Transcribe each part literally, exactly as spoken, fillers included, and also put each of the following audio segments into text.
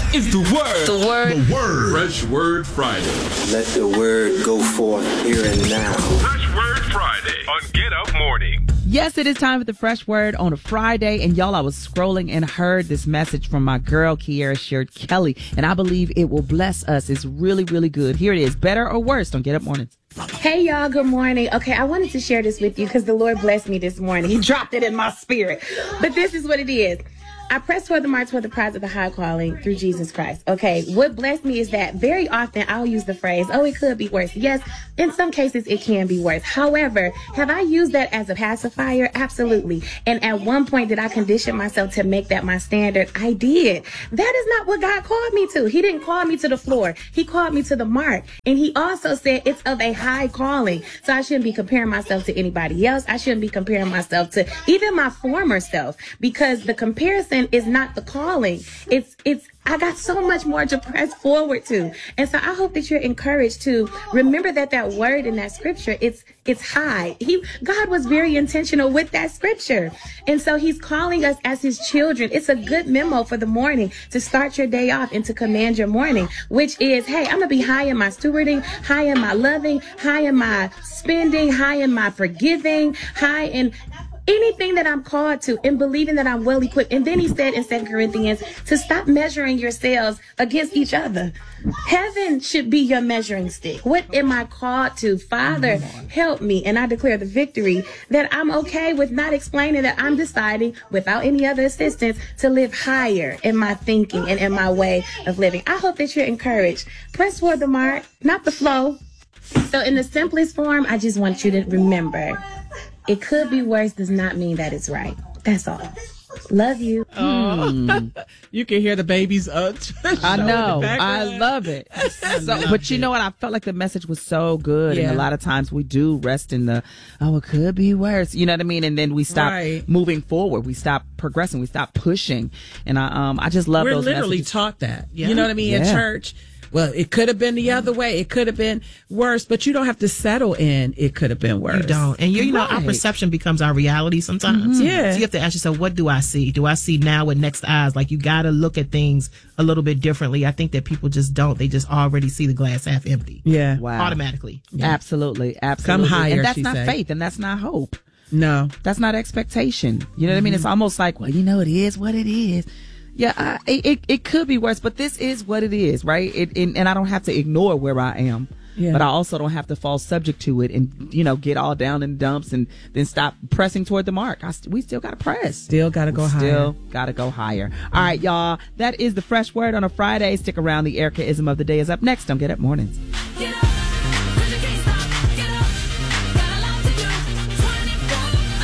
is the word. The word. The word. Fresh Word Friday. Let the word go forth here and now. Fresh Word Friday on Get Up Morning. Yes, it is time for the Fresh Word on a Friday. And y'all, I was scrolling and heard this message from my girl, Kiara Sheard Kelly. And I believe it will bless us. It's really, really good. Here it is. Better or worse on Get Up Mornings. Hey, y'all. Good morning. Okay, I wanted to share this with you because the Lord blessed me this morning. He dropped it in my spirit. But this is what it is. I press toward the mark toward the prize of the high calling through Jesus Christ. Okay, what blessed me is that very often I'll use the phrase, oh, it could be worse. Yes, in some cases it can be worse. However, have I used that as a pacifier? Absolutely. And at one point, did I condition myself to make that my standard? I did. That is not what God called me to. He didn't call me to the floor. He called me to the mark. And he also said it's of a high calling. So I shouldn't be comparing myself to anybody else. I shouldn't be comparing myself to even my former self, because the comparison is not the calling. It's, it's, I got so much more to press forward to. And so I hope that you're encouraged to remember that that word in that scripture, it's, it's high. He, God was very intentional with that scripture. And so he's calling us as his children. It's a good memo for the morning to start your day off and to command your morning, which is, hey, I'm going to be high in my stewarding, high in my loving, high in my spending, high in my forgiving, high in anything that I'm called to, and believing that I'm well equipped. And then he said in Second Corinthians to stop measuring yourselves against each other. Heaven should be your measuring stick. What am I called to? Father, help me. And I declare the victory that I'm okay with not explaining that I'm deciding without any other assistance to live higher in my thinking and in my way of living. I hope that you're encouraged. Press toward the mark, not the flow. So in the simplest form, I just want you to remember, it could be worse does not mean that it's right. That's all. Love you. Oh. Hmm. You can hear the babies. Uh, I know. I love it. So, but you know what? I felt like the message was so good. Yeah. And a lot of times we do rest in the, oh, it could be worse. You know what I mean? And then we stop Right. moving forward. We stop progressing. We stop pushing. And I, um, I just love We're those literally messages. taught that. Yeah. You know what I mean? In Yeah. church. Well, it could have been the other way. It could have been worse, but you don't have to settle in. It could have been worse. You don't. And you, you know, our Right. perception becomes our reality sometimes. Mm-hmm. Yeah. So you have to ask yourself, what do I see? Do I see now with next eyes? Like, you got to look at things a little bit differently. I think that people just don't. They just already see the glass half empty. Yeah. Wow. Automatically. Absolutely. Absolutely. higher, And that's she not say. faith, and that's not hope. No. That's not expectation. You know what I mean? It's almost like, well, you know, it is what it is. Yeah, I, it it could be worse, but this is what it is, right? It, and, and I don't have to ignore where I am, Yeah. but I also don't have to fall subject to it and, you know, get all down in the dumps and then stop pressing toward the mark. I, st- we still got to press. Still got to go higher. Still got to go higher. All right, y'all. That is the Fresh Word on a Friday. Stick around. The Erica-ism of the day is up next. Don't Get Up Mornings. Get up. Cause you can't stop. Get up. Got a lot to do. twenty-four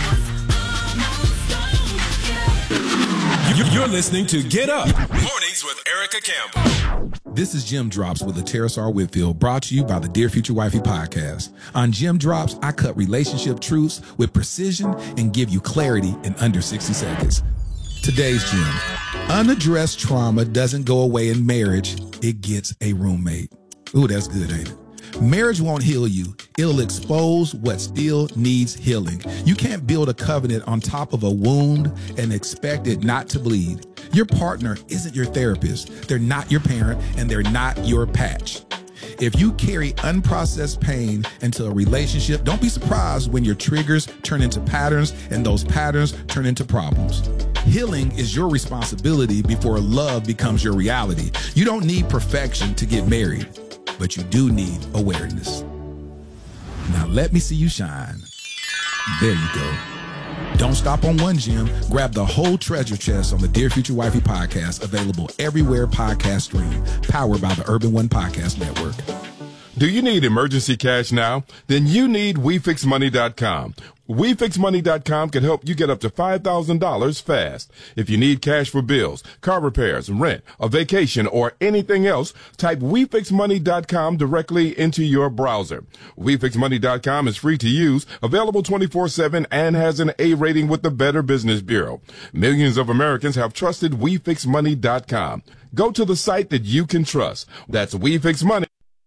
hours. Almost gone. Get up. You're listening to Get Up Mornings with Erica Campbell. This is Jim Drops with Latera Sar Whitfield, brought to you by the Dear Future Wifey podcast. On Jim Drops, I cut relationship truths with precision and give you clarity in under sixty seconds. Today's Jim: unaddressed trauma doesn't go away in marriage, it gets a roommate. Ooh, that's good, ain't it? Marriage won't heal you. It'll expose what still needs healing. You can't build a covenant on top of a wound and expect it not to bleed. Your partner isn't your therapist. They're not your parent, and they're not your patch. If you carry unprocessed pain into a relationship, don't be surprised when your triggers turn into patterns and those patterns turn into problems. Healing is your responsibility before love becomes your reality. You don't need perfection to get married, but you do need awareness. Now let me see you shine. There you go. Don't stop on one gem. Grab the whole treasure chest on the Dear Future Wifey podcast, available everywhere podcasts stream, powered by the Urban One Podcast Network. Do you need emergency cash now? Then you need we fix money dot com. we fix money dot com can help you get up to five thousand dollars fast. If you need cash for bills, car repairs, rent, a vacation, or anything else, type we fix money dot com directly into your browser. we fix money dot com is free to use, available twenty-four seven, and has an A rating with the Better Business Bureau. Millions of Americans have trusted we fix money dot com. Go to the site that you can trust. That's WeFixMoney.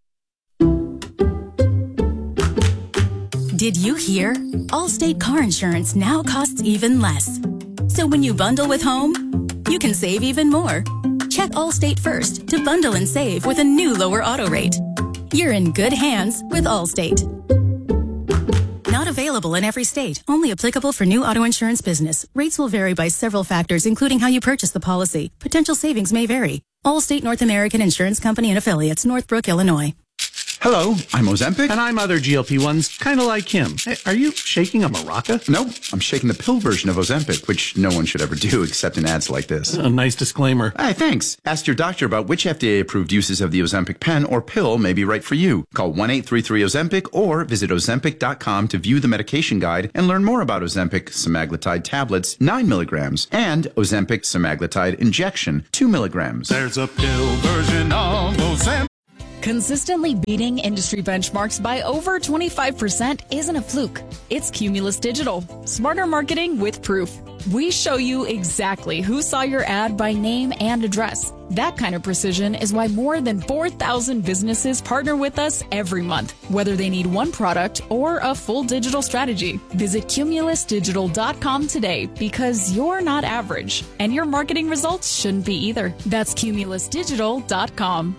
Did you hear? Allstate car insurance now costs even less. So when you bundle with home, you can save even more. check Allstate first to bundle and save with a new lower auto rate. You're in good hands with Allstate. Not available in every state. Only applicable for new auto insurance business. Rates will vary by several factors, including how you purchase the policy. Potential savings may vary. Allstate North American Insurance Company and Affiliates, Northbrook, Illinois. Hello, I'm Ozempic. And I'm other G L P ones, kind of like him. Hey, are you shaking a maraca? No, I'm shaking the pill version of Ozempic, which no one should ever do except in ads like this. A nice disclaimer. Hey, thanks. Ask your doctor about which F D A-approved uses of the Ozempic pen or pill may be right for you. Call one eight three three Ozempic or visit Ozempic dot com to view the medication guide and learn more about Ozempic semaglutide tablets, nine milligrams, and Ozempic semaglutide injection, two milligrams. There's a pill version of Ozempic. Consistently beating industry benchmarks by over twenty-five percent isn't a fluke. It's Cumulus Digital. Smarter marketing with proof. We show you exactly who saw your ad by name and address. That kind of precision is why more than four thousand businesses partner with us every month, whether they need one product or a full digital strategy. Visit Cumulus Digital dot com today because you're not average, and your marketing results shouldn't be either. That's Cumulus Digital dot com.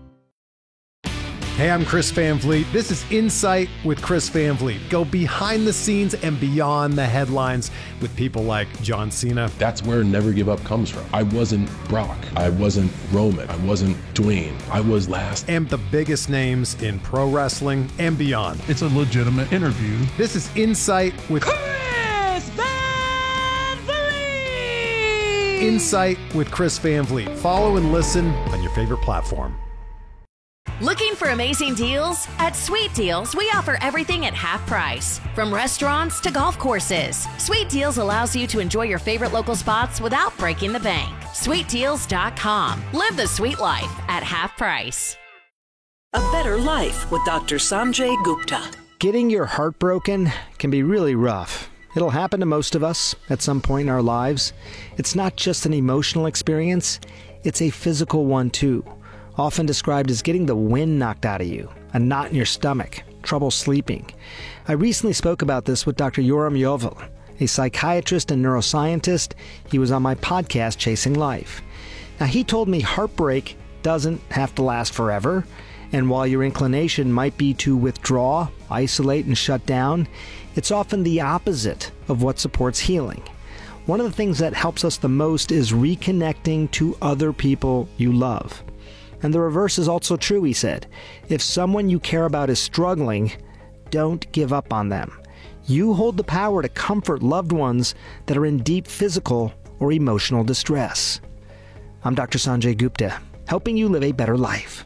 Hey, I'm Chris Van Vliet. This is Insight with Chris Van Vliet. Go behind the scenes and beyond the headlines with people like John Cena. That's where Never Give Up comes from. I wasn't Brock. I wasn't Roman. I wasn't Dwayne. I was last. And the biggest names in pro wrestling and beyond. It's a legitimate interview. This is Insight with Chris Van Vliet. Insight with Chris Van Vliet. Follow and listen on your favorite platform. Looking for amazing deals? At Sweet Deals, we offer everything at half price. From restaurants to golf courses, Sweet Deals allows you to enjoy your favorite local spots without breaking the bank. Sweet Deals dot com. Live the sweet life at half price. A Better Life with Doctor Sanjay Gupta. Getting your heart broken can be really rough. It'll happen to most of us at some point in our lives. It's not just an emotional experience, it's a physical one too. Often described as getting the wind knocked out of you, a knot in your stomach, trouble sleeping. I recently spoke about this with Doctor Yoram Yovel, a psychiatrist and neuroscientist. He was on my podcast, Chasing Life. Now, he told me heartbreak doesn't have to last forever, and while your inclination might be to withdraw, isolate, and shut down, it's often the opposite of what supports healing. One of the things that helps us the most is reconnecting to other people you love. And the reverse is also true, he said. If someone you care about is struggling, don't give up on them. You hold the power to comfort loved ones that are in deep physical or emotional distress. I'm Doctor Sanjay Gupta, helping you live a better life.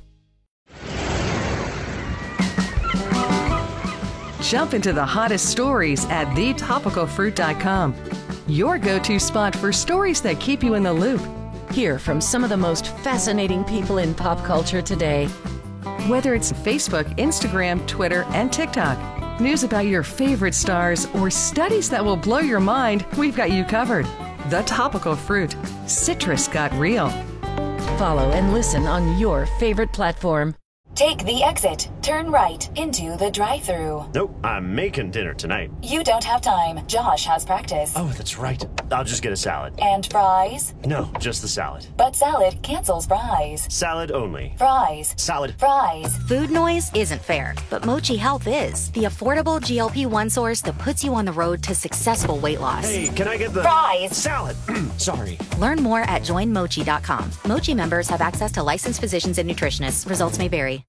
Jump into the hottest stories at the topical fruit dot com. Your go-to spot for stories that keep you in the loop. Hear from some of the most fascinating people in pop culture today. Whether it's Facebook, Instagram, Twitter, and TikTok, news about your favorite stars, or studies that will blow your mind, we've got you covered. The Topical Fruit. Citrus got real. Follow and listen on your favorite platform. Take the exit. Turn right into the drive-thru. Nope, I'm making dinner tonight. You don't have time. Josh has practice. Oh, that's right. I'll just get a salad. And fries? No, just the salad. But salad cancels fries. Salad only. Fries. Salad. Fries. Food noise isn't fair, but Mochi Health is. The affordable G L P one source that puts you on the road to successful weight loss. Hey, can I get the... Fries. Salad. Sorry. Learn more at join mochi dot com. Mochi members have access to licensed physicians and nutritionists. Results may vary.